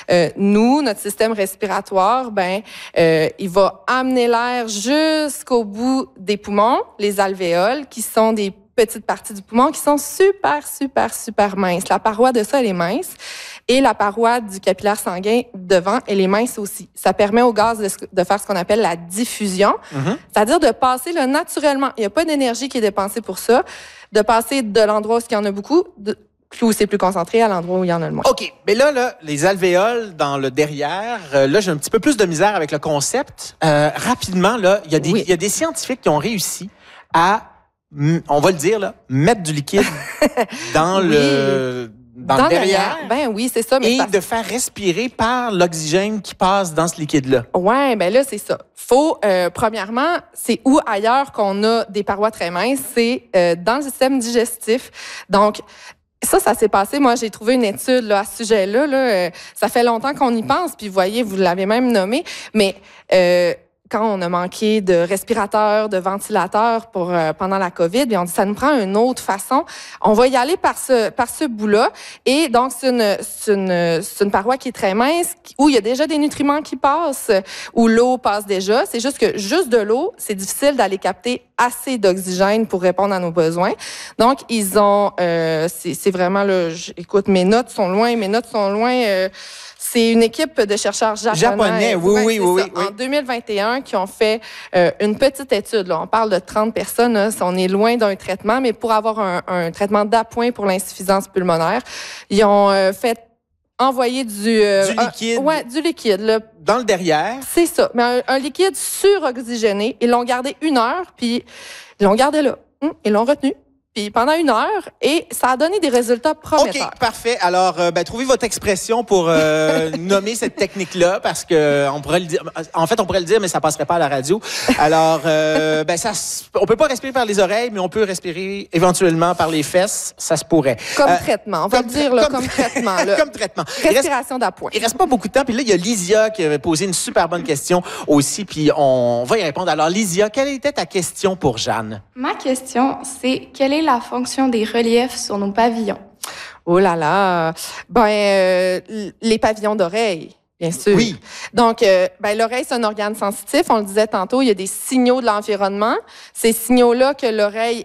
Nous, notre système respiratoire, il va amener l'air jusqu'au bout des poumons, les alvéoles, qui sont des petites parties du poumon qui sont super, super, super minces. La paroi de ça, elle est mince. Et la paroi du capillaire sanguin devant, elle est mince aussi. Ça permet au gaz de faire ce qu'on appelle la diffusion, c'est-à-dire de passer là, naturellement. Il n'y a pas d'énergie qui est dépensée pour ça, de passer de l'endroit où il y en a beaucoup, où c'est plus concentré, à l'endroit où il y en a le moins. OK. Mais là, les alvéoles dans le derrière, là, j'ai un petit peu plus de misère avec le concept. Rapidement, là, il y a des scientifiques qui ont réussi à, on va le dire, là, mettre du liquide dans le derrière. Ben oui, c'est ça. Mais et de faire respirer par l'oxygène qui passe dans ce liquide-là. Ouais, ben là, c'est ça. Faut, premièrement, c'est où ailleurs qu'on a des parois très minces? C'est dans le système digestif. Donc, ça s'est passé. Moi, j'ai trouvé une étude là, à ce sujet-là. Là, ça fait longtemps qu'on y pense. Puis, vous voyez, vous l'avez même nommé. Mais quand on a manqué de respirateurs, de ventilateurs pendant la COVID, bien, on dit ça nous prend une autre façon. On va y aller par ce bout-là. Et donc, c'est une paroi qui est très mince, où il y a déjà des nutriments qui passent, où l'eau passe déjà. C'est juste que juste de l'eau, c'est difficile d'aller capter assez d'oxygène pour répondre à nos besoins. Donc, ils ont... c'est vraiment... Là, écoute, mes notes sont loin. C'est une équipe de chercheurs japonais. Oui. En 2021, qui ont fait une petite étude. Là. On parle de 30 personnes. Là. On est loin d'un traitement, mais pour avoir un traitement d'appoint pour l'insuffisance pulmonaire, ils ont fait envoyer du liquide. Du liquide. Là. Dans le derrière. C'est ça. Mais un liquide suroxygéné. Ils l'ont gardé 1 heure, puis ils l'ont gardé là. Ils l'ont retenu. Puis pendant 1 heure, et ça a donné des résultats prometteurs. OK, parfait. Alors, trouvez votre expression pour nommer cette technique-là, parce que on pourrait le dire. En fait, on pourrait le dire, mais ça passerait pas à la radio. Alors, on peut pas respirer par les oreilles, mais on peut respirer éventuellement par les fesses. Ça se pourrait. Comme traitement, on va le dire là, comme traitement. Là. Comme traitement. Respiration d'appoint. Il reste pas beaucoup de temps. Puis là, il y a Lysia qui avait posé une super bonne question aussi, puis on va y répondre. Alors, Lysia, quelle était ta question pour Jeanne? Ma question, c'est quelle est la fonction des reliefs sur nos pavillons? Oh là là! Les pavillons d'oreille, bien sûr. Oui. Donc, l'oreille, c'est un organe sensitif. On le disait tantôt, il y a des signaux de l'environnement. Ces signaux-là que l'oreille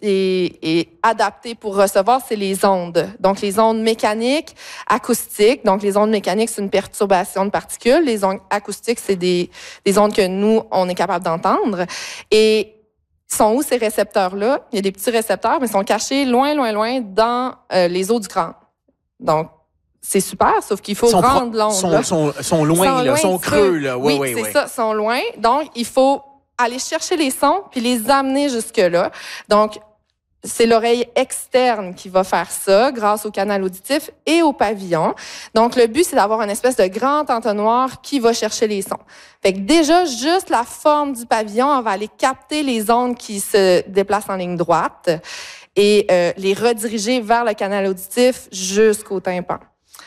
est adaptée pour recevoir, c'est les ondes. Donc, les ondes mécaniques, acoustiques. Donc, les ondes mécaniques, c'est une perturbation de particules. Les ondes acoustiques, c'est des ondes que nous, on est capable d'entendre. Et sont où ces récepteurs-là? Il y a des petits récepteurs, mais ils sont cachés loin dans les os du crâne. Donc, c'est super, sauf qu'il faut rendre l'onde. Sont loin, là, sont creux, là. Oui, c'est ça, sont loin. Donc, il faut aller chercher les sons puis les amener jusque-là. Donc, c'est l'oreille externe qui va faire ça grâce au canal auditif et au pavillon. Donc, le but, c'est d'avoir une espèce de grand entonnoir qui va chercher les sons. Fait que déjà, juste la forme du pavillon, on va aller capter les ondes qui se déplacent en ligne droite et les rediriger vers le canal auditif jusqu'au tympan.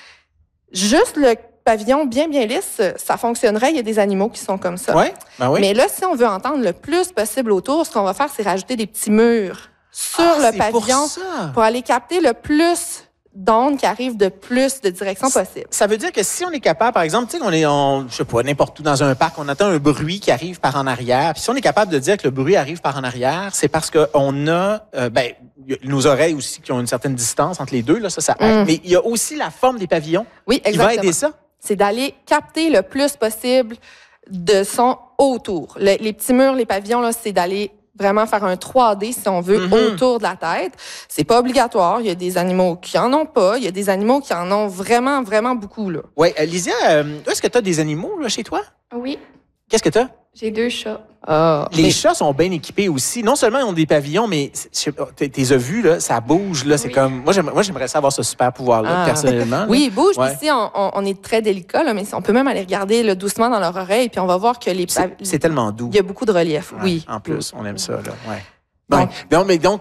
Juste le pavillon bien lisse, ça fonctionnerait. Il y a des animaux qui sont comme ça. Ouais, ben oui. Mais là, si on veut entendre le plus possible autour, ce qu'on va faire, c'est rajouter des petits murs sur le pavillon pour aller capter le plus d'ondes qui arrivent de plus de directions possible. Ça veut dire que si on est capable, par exemple, tu sais, je sais pas, n'importe où dans un parc, on entend un bruit qui arrive par en arrière. Puis si on est capable de dire que le bruit arrive par en arrière, c'est parce qu'on a, nos oreilles aussi qui ont une certaine distance entre les deux, là, ça aide. Mais il y a aussi la forme des pavillons qui va aider ça. C'est d'aller capter le plus possible de son autour. Les petits murs, les pavillons, là, c'est d'aller vraiment faire un 3D, si on veut, autour de la tête. C'est pas obligatoire. Il y a des animaux qui en ont pas. Il y a des animaux qui en ont vraiment, vraiment beaucoup, là. Oui. Lysia, est-ce que tu as des animaux, là, chez toi? Oui. Qu'est-ce que tu as? J'ai 2 chats. Les chats sont bien équipés aussi. Non seulement ils ont des pavillons, mais t'es vus, là, ça bouge, là. C'est comme, moi, j'aimerais savoir ce super pouvoir-là, personnellement. Oui, ils bougent. Ouais. Ici, on est très délicat, là, mais on peut même aller regarder là, doucement dans leur oreille, puis on va voir que c'est tellement doux. Il y a beaucoup de relief, oui. En plus, on aime ça, là. Ouais. Donc,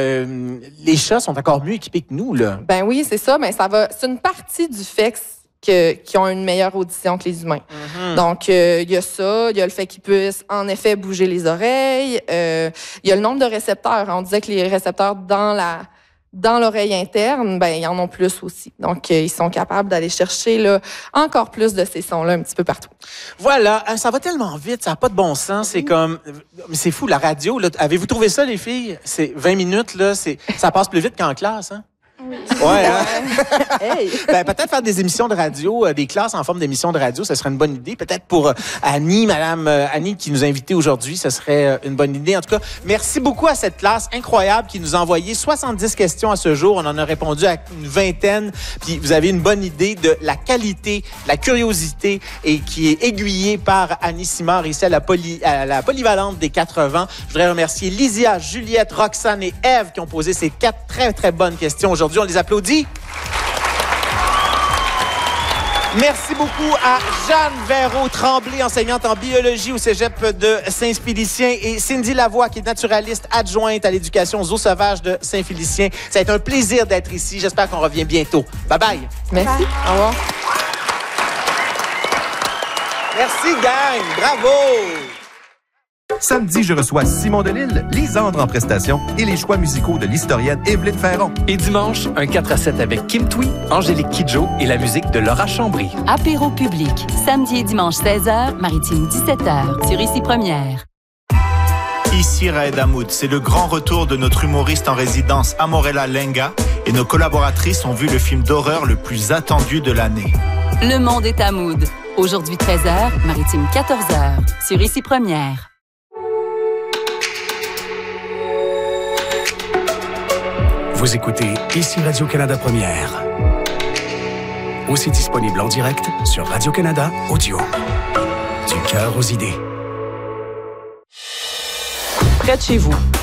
les chats sont encore mieux équipés que nous, là. Ben oui, c'est ça. Mais c'est une partie du fait qui ont une meilleure audition que les humains. Donc, il y a ça. Il y a le fait qu'ils puissent, en effet, bouger les oreilles. Il y a le nombre de récepteurs. On disait que les récepteurs dans dans l'oreille interne, ben ils en ont plus aussi. Donc, ils sont capables d'aller chercher là, encore plus de ces sons-là un petit peu partout. Voilà, ça va tellement vite, ça n'a pas de bon sens. C'est comme, mais c'est fou, la radio. Là, avez-vous trouvé ça, les filles? C'est 20 minutes, là, ça passe plus vite qu'en classe, hein? Oui. Ouais, hein? Hey! Ben, peut-être faire des émissions de radio, des classes en forme d'émissions de radio, ce serait une bonne idée. Peut-être pour Annie, Madame Annie, qui nous a invités aujourd'hui, ce serait une bonne idée. En tout cas, merci beaucoup à cette classe incroyable qui nous a envoyé 70 questions à ce jour. On en a répondu à une vingtaine. Puis vous avez une bonne idée de la qualité, la curiosité et qui est aiguillée par Annie Simard ici à la Polyvalente des 80. Je voudrais remercier Lysia, Juliette, Roxane et Ève qui ont posé ces 4 très, très bonnes questions aujourd'hui. On les applaudit. Merci beaucoup à Jeanne Véraud-Tremblay, enseignante en biologie au cégep de Saint-Félicien, et Cindy Lavoie, qui est naturaliste adjointe à l'éducation aux eaux sauvages de Saint-Félicien. Ça a été un plaisir d'être ici. J'espère qu'on revient bientôt. Bye-bye. Merci. Bye. Au revoir. Merci, gang. Bravo. Samedi, je reçois Simon Delille, Lisandre en prestation et les choix musicaux de l'historienne Évelyne Ferron. Et dimanche, un 4-7 avec Kim Thuy, Angélique Kidjo et la musique de Laura Chambry. Apéro public, samedi et dimanche 16h, Maritime 17h, sur Ici Première. Ici Raed Hamoud, c'est le grand retour de notre humoriste en résidence Amorella Lenga et nos collaboratrices ont vu le film d'horreur le plus attendu de l'année. Le monde est à Mood. Aujourd'hui 13h, Maritime 14h, sur Ici Première. Vous écoutez Ici Radio-Canada Première. Aussi disponible en direct sur Radio-Canada Audio. Du cœur aux idées. Près de chez vous,